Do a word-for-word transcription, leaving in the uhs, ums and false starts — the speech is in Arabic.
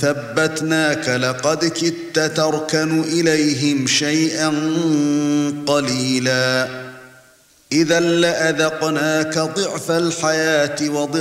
ثبتناك لقد كدت تركن إليهم شيئا قليلا إذا لأذقناك ضعف الحياة وضعف